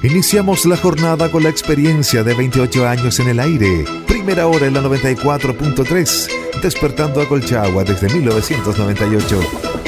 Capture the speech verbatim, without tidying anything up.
Iniciamos la jornada con la experiencia de veintiocho años en el aire. Primera hora en la noventa y cuatro punto tres, despertando a Colchagua desde mil novecientos noventa y ocho.